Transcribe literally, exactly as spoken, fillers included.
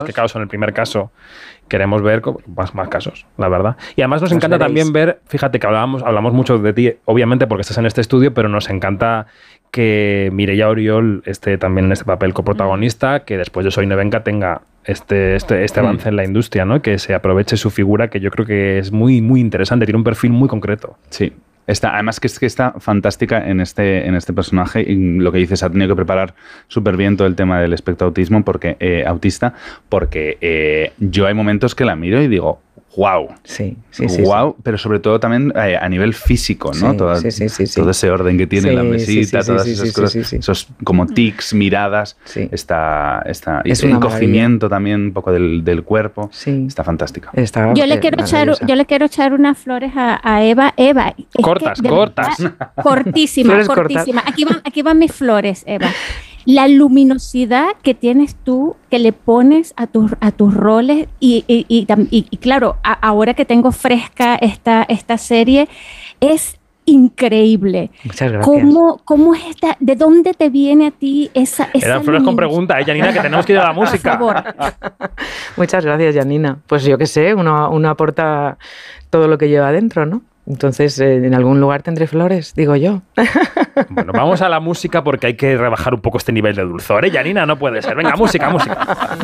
qué caso en el primer caso. Queremos ver más, más casos, la verdad. Y además nos Los encanta veréis. también ver, fíjate que hablábamos, hablamos mucho de ti, obviamente porque estás en este estudio, pero nos encanta que Mireia Oriol esté también en este papel coprotagonista, mm. que después de Soy Nevenka tenga este, este, este avance mm. en la industria, ¿no? Que se aproveche su figura, que yo creo que es muy, muy interesante, tiene un perfil muy concreto. Sí. Está, además que es que está fantástica en este, en este personaje y lo que dices, ha tenido que preparar súper bien todo el tema del espectro autismo porque, eh, autista, porque eh, yo hay momentos que la miro y digo, wow, sí, sí, sí, wow, sí. pero sobre todo también eh, a nivel físico, ¿no? Sí, Toda, sí, sí, sí, sí. Todo ese orden que tiene sí, la mesita, sí, sí, todas sí, esas sí, cosas, sí, sí, sí. esos como tics, miradas, sí. está, está y es el encogimiento también un poco del, del cuerpo, sí. está fantástica. Está, yo, le quiero echar, yo le quiero echar unas flores a, a Eva. Eva, cortas, es que cortas. Verdad, cortísima, flores cortísima. Cortas. Aquí van, aquí van mis flores, Eva. La luminosidad que tienes tú, que le pones a, tu, a tus roles y, y, y, y, y claro, a, ahora que tengo fresca esta, esta serie, es increíble. Muchas gracias. ¿Cómo, cómo es esta, ¿De dónde te viene a ti esa, esa Eran flores con pregunta, ¿eh, Janina? Que tenemos que ir a la música. Por favor. Muchas gracias, Janina. Pues yo qué sé, uno, uno aporta todo lo que lleva adentro, ¿no? Entonces, eh, en algún lugar tendré flores, digo yo. Bueno, vamos a la música porque hay que rebajar un poco este nivel de dulzor, ¿eh, Janina? No puede ser. Venga, música, música.